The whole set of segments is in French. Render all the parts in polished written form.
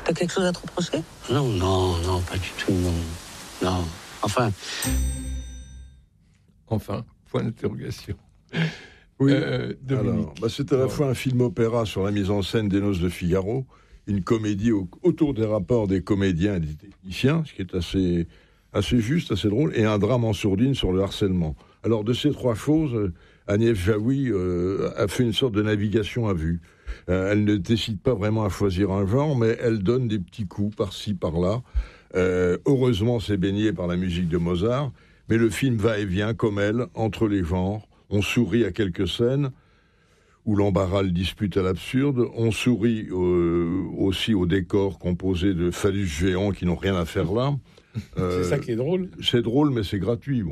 T'as quelque chose à te reprocher ? Non, pas du tout, non. Enfin, point d'interrogation. Oui, Dominique. alors, c'est à la fois un film-opéra sur la mise en scène des Noces de Figaro, une comédie autour des rapports des comédiens et des techniciens, ce qui est assez juste, assez drôle, et un drame en sourdine sur le harcèlement. Alors, de ces trois choses, Agnès Jaoui a fait une sorte de navigation à vue. Elle ne décide pas vraiment à choisir un genre, mais elle donne des petits coups par-ci, par-là. Heureusement, c'est baigné par la musique de Mozart, mais le film va et vient, comme elle, entre les genres. On sourit à quelques scènes où l'embarras le dispute à l'absurde. On sourit aussi au décor composé de phallus géants qui n'ont rien à faire là. C'est ça qui est drôle. C'est drôle, mais c'est gratuit.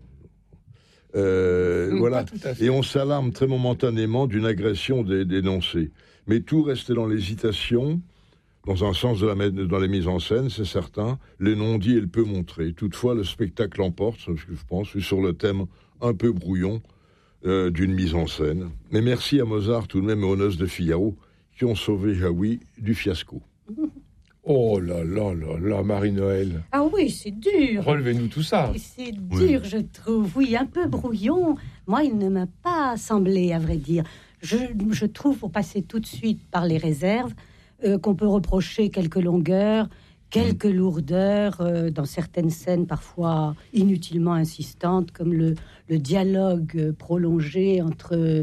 Voilà. Et on s'alarme très momentanément d'une agression dénoncée. Mais tout reste dans l'hésitation, dans un sens dans les mises en scène, c'est certain. Les non-dits et le peu montré. Toutefois, le spectacle l'emporte, je pense, sur le thème un peu brouillon d'une mise en scène. Mais merci à Mozart tout de même et aux Noces de Figaro qui ont sauvé Jaoui du fiasco. Oh là là là là, Marie-Noël. Ah oui, c'est dur. Relevez-nous tout ça. C'est dur, je trouve. Oui, un peu brouillon. Moi, il ne m'a pas semblé, à vrai dire. Je trouve, pour passer tout de suite par les réserves, qu'on peut reprocher quelques longueurs, quelques lourdeurs dans certaines scènes parfois inutilement insistantes, comme le dialogue prolongé entre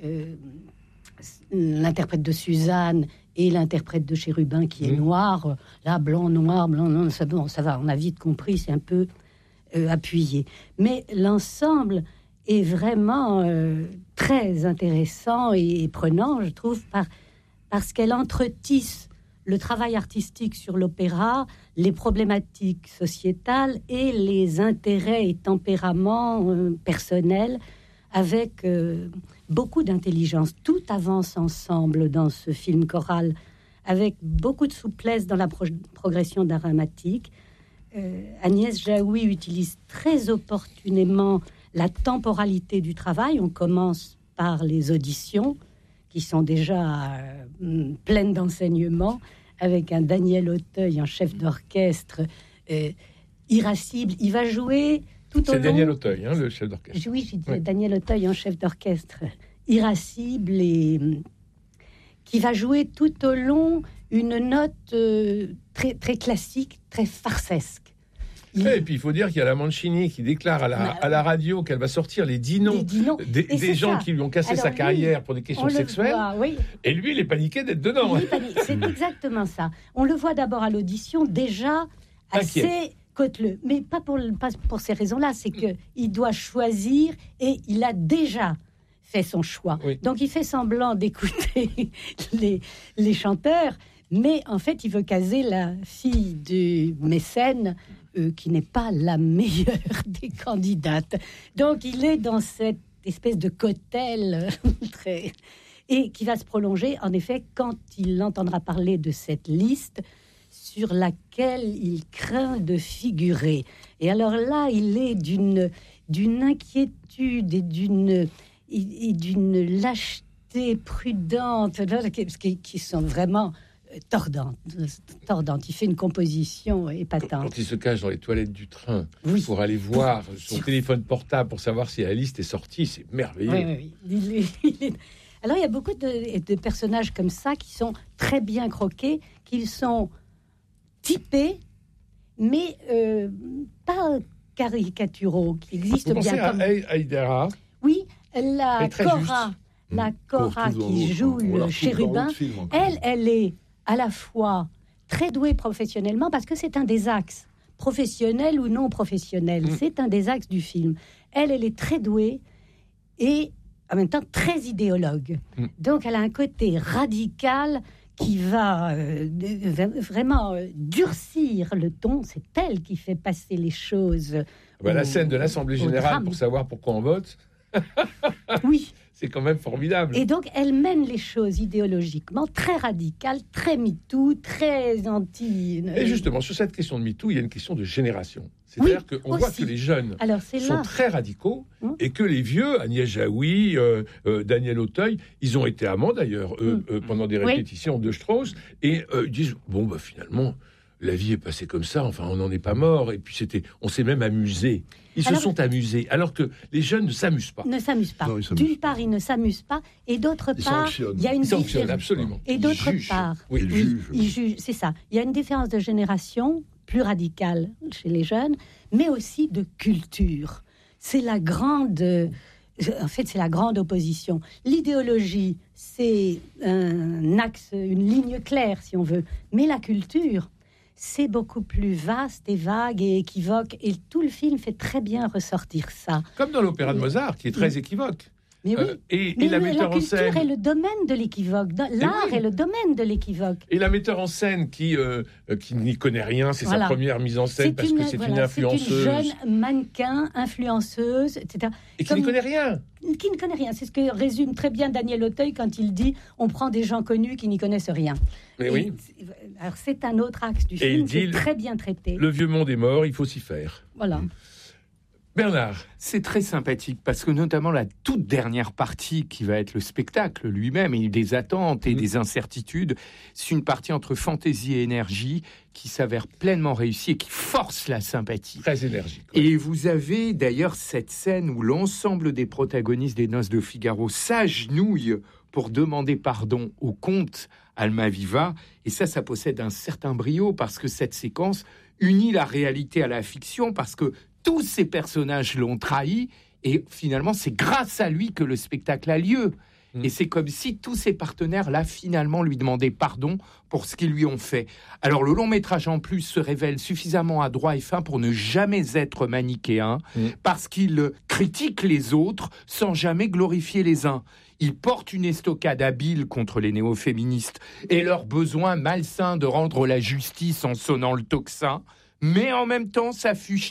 l'interprète de Suzanne et l'interprète de Chérubin qui est noir. Là, blanc, noir, blanc, ça va, on a vite compris, c'est un peu appuyé. Mais l'ensemble est vraiment très intéressant et prenant, je trouve, parce qu'elle entretisse le travail artistique sur l'opéra, les problématiques sociétales et les intérêts et tempéraments personnels avec beaucoup d'intelligence. Tout avance ensemble dans ce film choral, avec beaucoup de souplesse dans la progression dramatique. Agnès Jaoui utilise très opportunément la temporalité du travail. On commence par les auditions, qui sont déjà pleines d'enseignements, avec un Daniel Auteuil en chef d'orchestre irascible. Il va jouer tout au long... C'est Daniel Auteuil, le chef d'orchestre. Oui, j'ai dit Daniel Auteuil en chef d'orchestre irascible et qui va jouer tout au long une note très, très classique, très farcesque. Et puis il faut dire qu'il y a la Mancini qui déclare à la radio qu'elle va sortir les 10 noms des gens qui lui ont cassé sa carrière pour des questions sexuelles. Et lui, il est paniqué d'être dedans. C'est exactement ça. On le voit d'abord à l'audition, déjà assez côteleux. Mais pas pour ces raisons-là. C'est qu'il doit choisir et il a déjà fait son choix. Oui. Donc il fait semblant d'écouter les chanteurs, mais en fait, il veut caser la fille du mécène qui n'est pas la meilleure des candidates. Donc, il est dans cette espèce de cocktail et qui va se prolonger, en effet, quand il entendra parler de cette liste sur laquelle il craint de figurer. Et alors là, il est d'une inquiétude et d'une lâcheté prudente qui sont vraiment... tordante. Il fait une composition épatante. Quand il se cache dans les toilettes du train pour aller voir son téléphone portable pour savoir si la liste est sortie, c'est merveilleux. Oui. Alors, il y a beaucoup de personnages comme ça qui sont très bien croqués, qui sont typés, mais pas caricaturaux, qui existent bien. Vous pensez à Aïdara ? Oui, la Cora qui joue le chérubin, elle est à la fois très douée professionnellement, parce que c'est un des axes, professionnel ou non professionnel, c'est un des axes du film. Elle est très douée et en même temps très idéologue. Donc elle a un côté radical qui va vraiment durcir le ton. C'est elle qui fait passer les choses. La scène de l'Assemblée Générale pour savoir pourquoi on vote. Oui. C'est quand même formidable. Et donc, elle mène les choses idéologiquement très radicales, très MeToo, très anti... Et justement, sur cette question de MeToo, il y a une question de génération. C'est-à-dire qu'on voit que les jeunes sont très radicaux et que les vieux, Agnès Jaoui, Daniel Auteuil, ils ont été amants d'ailleurs pendant des répétitions de Strauss et ils disent finalement la vie est passée comme ça, enfin on n'en est pas mort et puis on s'est même amusé. Ils se sont amusés alors que les jeunes ne s'amusent pas. Non, d'une part ils ne s'amusent pas et d'autre part il y a une différence. Absolument. Et d'autre part, ils jugent, c'est ça. Il y a une différence de génération plus radicale chez les jeunes, mais aussi de culture. C'est la grande opposition. L'idéologie, c'est un axe, une ligne claire, si on veut. Mais la culture, c'est beaucoup plus vaste et vague et équivoque. Et tout le film fait très bien ressortir ça. Comme dans l'opéra de Mozart, qui est très équivoque. Mais oui, et la metteur en scène... culture est le domaine de l'équivoque. L'art est le domaine de l'équivoque. Et la metteur en scène qui n'y connaît rien, c'est sa première mise en scène parce que c'est une influenceuse. C'est une jeune mannequin, influenceuse, etc. Et qui ne connaît rien. Qui ne connaît rien. C'est ce que résume très bien Daniel Auteuil quand il dit « on prend des gens connus qui n'y connaissent rien ». Alors c'est un autre axe du film qui est très bien traité. Le vieux monde est mort, il faut s'y faire. Voilà. Bernard. C'est très sympathique parce que notamment la toute dernière partie qui va être le spectacle lui-même et des attentes et des incertitudes, c'est une partie entre fantaisie et énergie qui s'avère pleinement réussie et qui force la sympathie. Très énergique. Et vous avez d'ailleurs cette scène où l'ensemble des protagonistes des Noces de Figaro s'agenouillent pour demander pardon au comte Almaviva. Et ça possède un certain brio parce que cette séquence unit la réalité à la fiction parce que tous ces personnages l'ont trahi et finalement c'est grâce à lui que le spectacle a lieu. Et c'est comme si tous ses partenaires-là finalement lui demandaient pardon pour ce qu'ils lui ont fait. Alors le long métrage en plus se révèle suffisamment adroit et fin pour ne jamais être manichéen parce qu'il critique les autres sans jamais glorifier les uns. Il porte une estocade habile contre les néo-féministes et leur besoin malsain de rendre la justice en sonnant le tocsin. Mais en même temps, ça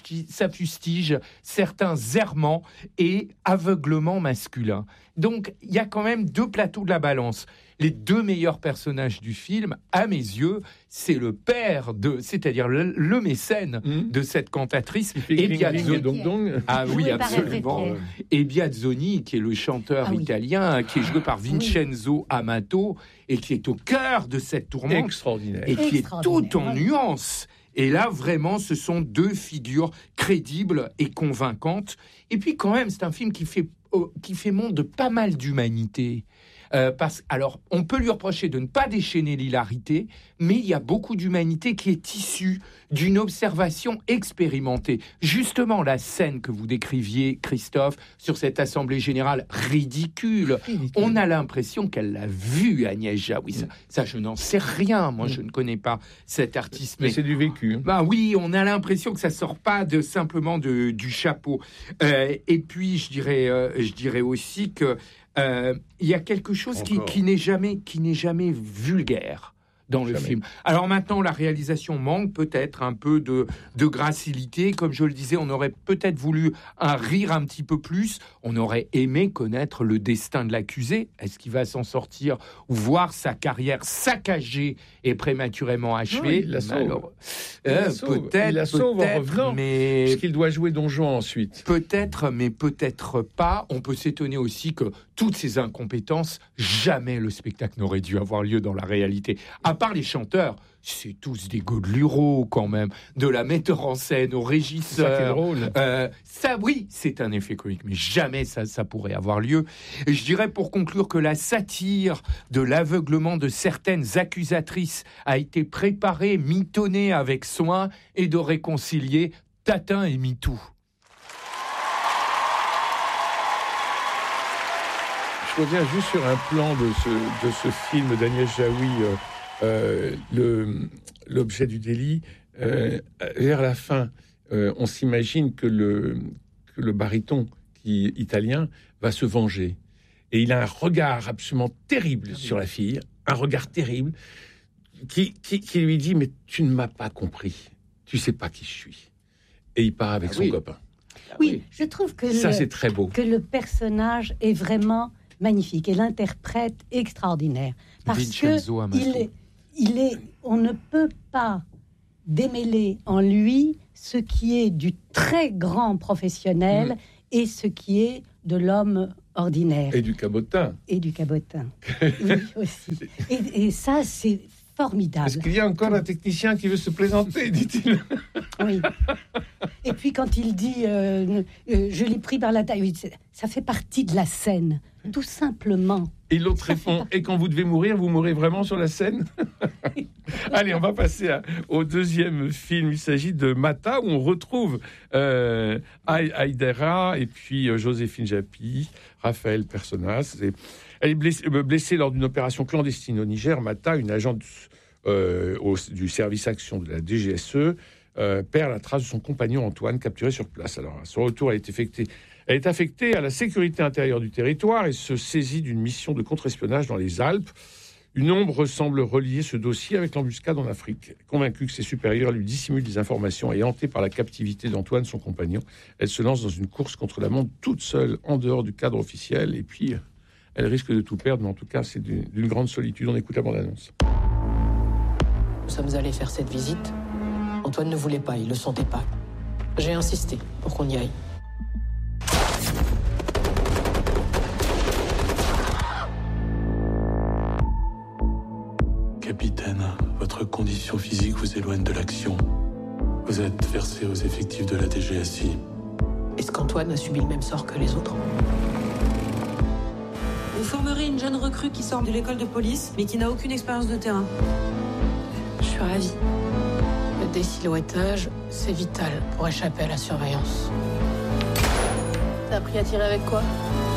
fustige certains errements et aveuglements masculins. Donc, il y a quand même deux plateaux de la balance. Les deux meilleurs personnages du film, à mes yeux, c'est le père c'est-à-dire le mécène de cette cantatrice, et Biazzoni. Ah oui, absolument. Et Biazzoni, qui est le chanteur italien, qui est joué par Vincenzo Amato, et qui est au cœur de cette tourmente. Extraordinaire. Et qui est tout en nuances. Et là, vraiment, ce sont deux figures crédibles et convaincantes. Et puis, quand même, c'est un film qui fait montre de pas mal d'humanité. Alors, on peut lui reprocher de ne pas déchaîner l'hilarité, mais il y a beaucoup d'humanité qui est issue d'une observation expérimentée. Justement, la scène que vous décriviez, Christophe, sur cette assemblée générale ridicule. On a l'impression qu'elle l'a vue, Agnès Jaoui. Ça, je n'en sais rien. Moi, je ne connais pas cet artiste. Mais c'est du vécu. Bah oui, on a l'impression que ça sort pas simplement du chapeau. Et puis, je dirais aussi que il y a quelque chose qui n'est jamais vulgaire dans le film. Alors maintenant, la réalisation manque peut-être un peu de gracilité. Comme je le disais, on aurait peut-être voulu rire un petit peu plus. On aurait aimé connaître le destin de l'accusé. Est-ce qu'il va s'en sortir ou voir sa carrière saccagée et prématurément achevée? Il la sauve. Il la sauve en revenant, mais puisqu'il doit jouer Don Juan ensuite. Peut-être, mais peut-être pas. On peut s'étonner aussi que toutes ces incompétences, jamais le spectacle n'aurait dû avoir lieu dans la réalité. À part les chanteurs, c'est tous des godelureaux quand même, de la metteur en scène au régisseur. Ça, c'est drôle. Ça, oui, c'est un effet comique, mais jamais ça pourrait avoir lieu. Et je dirais pour conclure que la satire de l'aveuglement de certaines accusatrices a été préparée, mitonnée avec soin et de réconcilier Tatin et MeToo. Je reviens juste sur un plan de ce film d'Agnès Jaoui, l'objet du délit. Vers la fin, on s'imagine que le baryton italien va se venger. Et il a un regard absolument terrible sur la fille, un regard terrible, qui lui dit « Mais tu ne m'as pas compris, tu sais pas qui je suis ». Et il part avec son copain. Oui, je trouve que ça, c'est très beau. Que le personnage est vraiment magnifique et l'interprète extraordinaire. Parce que on ne peut pas démêler en lui ce qui est du très grand professionnel et ce qui est de l'homme ordinaire. Et du cabotin. Et du cabotin. Oui, aussi. Et ça, c'est formidable. Est-ce qu'il y a encore un technicien qui veut se présenter, dit-il? Oui. Et puis quand il dit je l'ai pris par la taille, oui, ça fait partie de la scène, tout simplement. Et l'autre répond, et quand vous devez mourir, vous mourrez vraiment sur la scène? Allez, on va passer au deuxième film. Il s'agit de Mata, où on retrouve Haïdara et puis Joséphine Japy, Raphaël Personnaz. Elle est blessée lors d'une opération clandestine au Niger. Mata, une agente du service action de la DGSE, perd la trace de son compagnon Antoine, capturé sur place. Alors, à son retour, elle est affectée à la sécurité intérieure du territoire et se saisit d'une mission de contre-espionnage dans les Alpes. Une ombre semble relier ce dossier avec l'embuscade en Afrique. Convaincue que ses supérieurs lui dissimulent des informations et hantée par la captivité d'Antoine, son compagnon, elle se lance dans une course contre la montre toute seule, en dehors du cadre officiel. Et puis, elle risque de tout perdre, mais en tout cas, c'est d'une grande solitude. On écoute la bande-annonce. Nous sommes allés faire cette visite. Antoine ne voulait pas, il le sentait pas. J'ai insisté pour qu'on y aille. Capitaine, votre condition physique vous éloigne de l'action. Vous êtes versé aux effectifs de la DGSI. Est-ce qu'Antoine a subi le même sort que les autres? Vous formerez une jeune recrue qui sort de l'école de police, mais qui n'a aucune expérience de terrain. Je suis ravie. Le désilhouettage, c'est vital pour échapper à la surveillance. T'as appris à tirer avec quoi?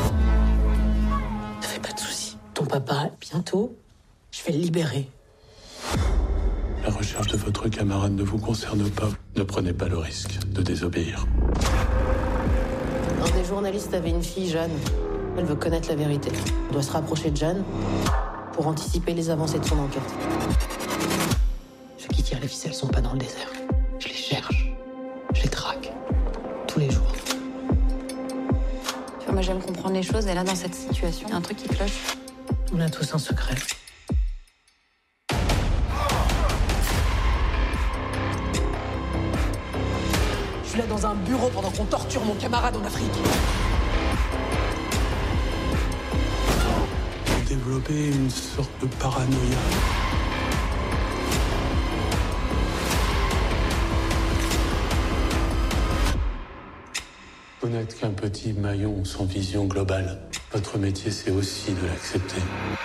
Ne fais pas de soucis. Ton papa, bientôt, je vais le libérer. La recherche de votre camarade ne vous concerne pas. Ne prenez pas le risque de désobéir. Un des journalistes avait une fille, Jeanne. Elle veut connaître la vérité. On doit se rapprocher de Jeanne pour anticiper les avancées de son enquête. Ceux qui tirent les ficelles sont pas dans le désert. Je les cherche. Je les traque. Tous les jours. Tu vois, moi j'aime comprendre les choses et là dans cette situation, il y a un truc qui cloche. On a tous un secret. Je suis là dans un bureau pendant qu'on torture mon camarade en Afrique. Vous développez une sorte de paranoïa. Vous n'êtes qu'un petit maillon sans vision globale. Votre métier, c'est aussi de l'accepter.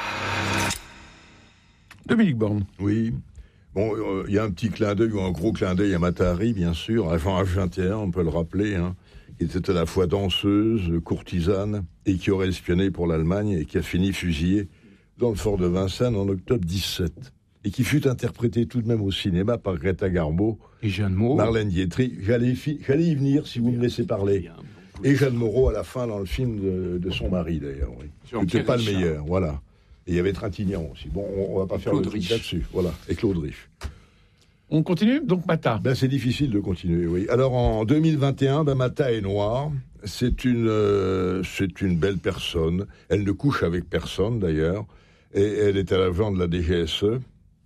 Dominique Borne. Oui. Bon, il y a un petit clin d'œil ou un gros clin d'œil à Matahari, bien sûr, avant H21, on peut le rappeler, hein, qui était à la fois danseuse, courtisane, et qui aurait espionné pour l'Allemagne et qui a fini fusillée dans le fort de Vincennes en octobre 17. Et qui fut interprétée tout de même au cinéma par Greta Garbo et Jeanne Moreau. Marlène Dietrich. J'allais y venir si vous me laissez parler. Et Jeanne Moreau à la fin dans le film de son mari, d'ailleurs. Oui. C'était pas le meilleur, voilà. Et il y avait Trintignant aussi. Bon, on va pas faire le truc là-dessus. Voilà, et Claude Rich. On continue, donc Mata. C'est difficile de continuer, oui. Alors, en 2021, Mata est noire. C'est une belle personne. Elle ne couche avec personne, d'ailleurs. Et elle est à l'agent de la DGSE.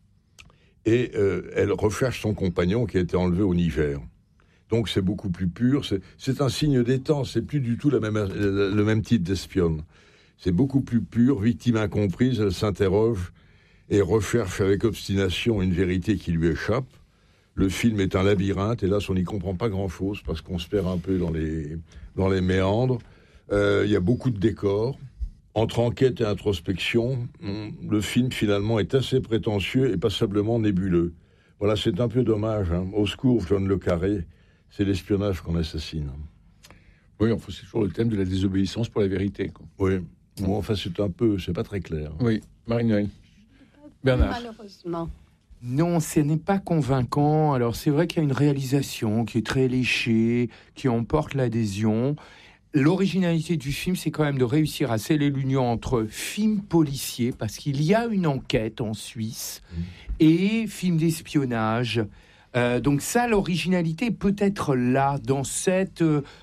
Et elle recherche son compagnon qui a été enlevé au Niger. Donc, c'est beaucoup plus pur. C'est un signe des temps. C'est plus du tout le même type d'espionne. C'est beaucoup plus pur, victime incomprise, elle s'interroge et recherche avec obstination une vérité qui lui échappe. Le film est un labyrinthe, hélas on n'y comprend pas grand-chose parce qu'on se perd un peu dans les méandres. Il y a beaucoup de décors. Entre enquête et introspection, le film finalement est assez prétentieux et passablement nébuleux. Voilà, c'est un peu dommage. Hein. Au secours, John le Carré, c'est l'espionnage qu'on assassine. Oui, enfin, c'est toujours le thème de la désobéissance pour la vérité, quoi. Oui. Bon, enfin, c'est pas très clair. Oui, Marie-Noël. Bernard. Malheureusement. Non, ce n'est pas convaincant. Alors, c'est vrai qu'il y a une réalisation qui est très léchée, qui emporte l'adhésion. L'originalité du film, c'est quand même de réussir à sceller l'union entre film policier, parce qu'il y a une enquête en Suisse, et film d'espionnage. Donc ça, l'originalité peut être là, dans cette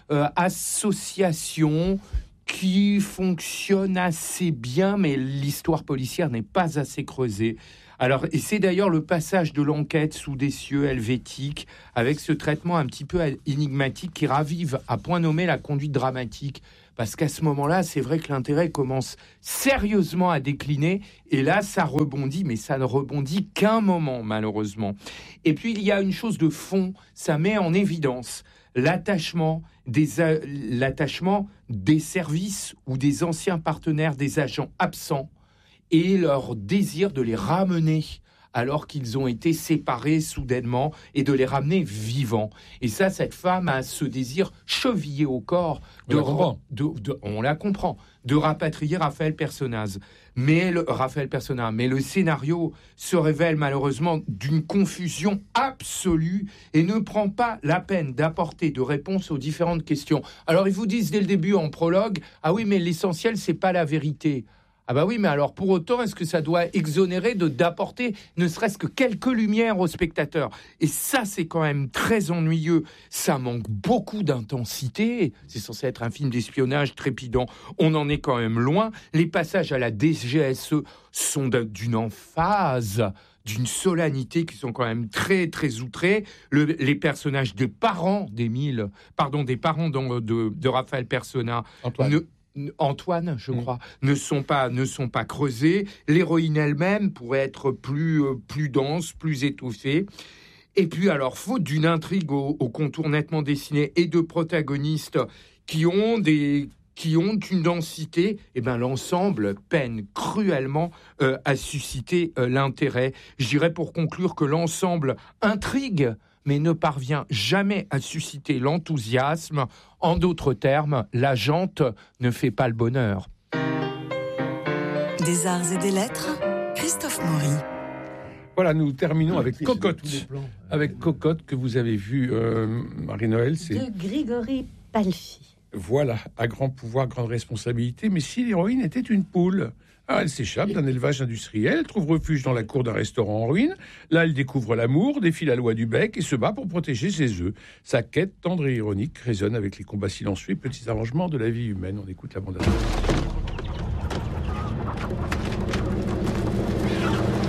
association qui fonctionne assez bien, mais l'histoire policière n'est pas assez creusée. Alors, et c'est d'ailleurs le passage de l'enquête sous des cieux helvétiques, avec ce traitement un petit peu énigmatique qui ravive à point nommé la conduite dramatique. Parce qu'à ce moment-là, c'est vrai que l'intérêt commence sérieusement à décliner. Et là, ça rebondit, mais ça ne rebondit qu'un moment, malheureusement. Et puis, il y a une chose de fond, ça met en évidence l'attachement des services ou des anciens partenaires des agents absents et leur désir de les ramener alors qu'ils ont été séparés soudainement et de les ramener vivants. Et ça, cette femme a ce désir chevillé au corps on la comprend, de rapatrier Raphaël Personnaz. Mais le scénario se révèle malheureusement d'une confusion absolue et ne prend pas la peine d'apporter de réponses aux différentes questions. Alors ils vous disent dès le début en prologue, ah oui, mais l'essentiel, c'est pas la vérité. Ah bah oui, mais alors pour autant, est-ce que ça doit exonérer d'apporter ne serait-ce que quelques lumières aux spectateurs ? Et ça, c'est quand même très ennuyeux. Ça manque beaucoup d'intensité. C'est censé être un film d'espionnage trépidant. On en est quand même loin. Les passages à la DGSE sont d'une emphase, d'une solennité qui sont quand même très, très outrés. Les personnages des parents de Raphaël Personnaz Antoine, je crois, ne sont pas creusés. L'héroïne elle-même pourrait être plus dense, plus étoffée. Et puis, alors, faute d'une intrigue au contour nettement dessiné et de protagonistes qui ont une densité, eh ben, l'ensemble peine cruellement à susciter l'intérêt. Je dirais pour conclure que l'ensemble intrigue, mais ne parvient jamais à susciter l'enthousiasme. En d'autres termes, la jante ne fait pas le bonheur. Des arts et des lettres, Christophe Maury. Voilà, nous terminons avec Cocotte. Avec Cocotte, que vous avez vu, Marie-Noël. C'est de Grigory Palfi. Voilà, à grand pouvoir, grande responsabilité. Mais si l'héroïne était une poule ? Elle s'échappe d'un élevage industriel, trouve refuge dans la cour d'un restaurant en ruine. Là, elle découvre l'amour, défie la loi du bec et se bat pour protéger ses œufs. Sa quête tendre et ironique résonne avec les combats silencieux et petits arrangements de la vie humaine. On écoute la bande-annonce.